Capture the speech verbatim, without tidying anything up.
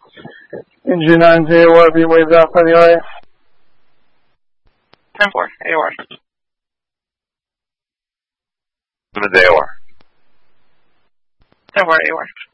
Engine nine to A O R, be waved off by the R A. ten four, A O R. Simmons A O R. ten four, A O R.